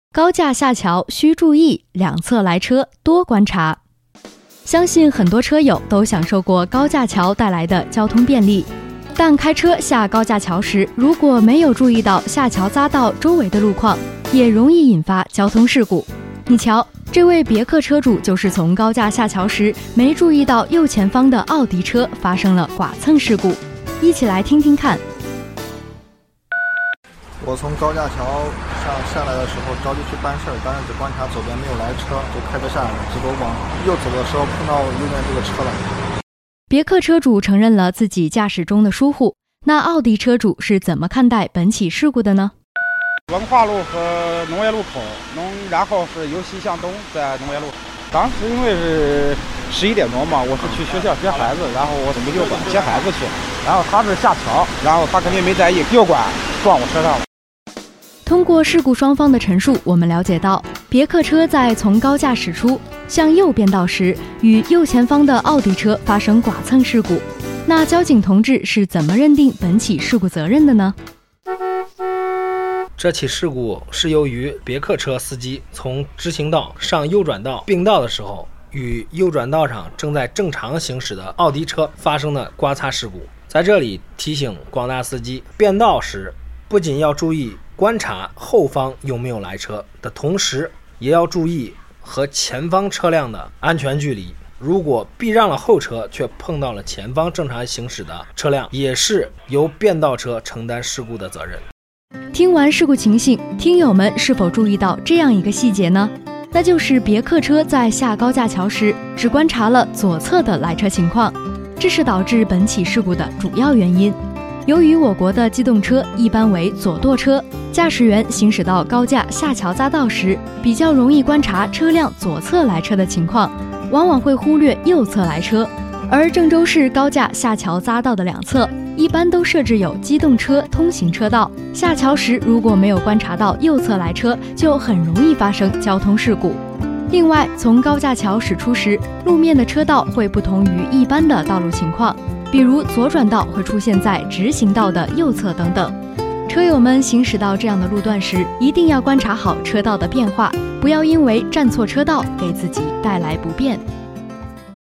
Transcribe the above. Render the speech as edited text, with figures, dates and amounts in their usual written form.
高架下桥需注意，两侧来车多观察。相信很多车友都享受过高架桥带来的交通便利，但开车下高架桥时，如果没有注意到下桥匝道周围的路况，也容易引发交通事故。你瞧，这位别克车主就是从高架下桥时没注意到右前方的奥迪车发生了剐蹭事故。一起来听听看。 我从高架桥下来的时候着急去办事，当时只观察左边没有来车，就开车下来了，结果往右走的时候碰到右边这个车了。 别克车主承认了自己驾驶中的疏忽，那奥迪车主是怎么看待本起事故的呢？ 文化路和农业路口，然后是由西向东在农业路。当时因为是11点多嘛，我是去学校接孩子，然后我准备右拐接孩子去，然后他是下桥，然后他肯定没在意，右拐撞我车上了。 通过事故双方的陈述，我们了解到，别克车在从高架驶出向右变道时，与右前方的奥迪车发生剐蹭事故。那交警同志是怎么认定本起事故责任的呢？ 这起事故是由于别克车司机从直行道上右转道并道的时候，与右转道上正在正常行驶的奥迪车发生的刮擦事故。在这里提醒广大司机，变道时不仅要注意观察后方有没有来车的同时，也要注意和前方车辆的安全距离。如果避让了后车却碰到了前方正常行驶的车辆，也是由变道车承担事故的责任。 听完事故情形，听友们是否注意到这样一个细节呢？那就是别克车在下高架桥时只观察了左侧的来车情况，这是导致本起事故的主要原因。由于我国的机动车一般为左舵车，驾驶员行驶到高架下桥匝道时，比较容易观察车辆左侧来车的情况，往往会忽略右侧来车。而郑州市高架下桥匝道的两侧一般都设置有机动车通行车道，下桥时如果没有观察到右侧来车，就很容易发生交通事故。另外，从高架桥驶出时，路面的车道会不同于一般的道路情况，比如左转道会出现在直行道的右侧等等。车友们行驶到这样的路段时，一定要观察好车道的变化，不要因为站错车道给自己带来不便。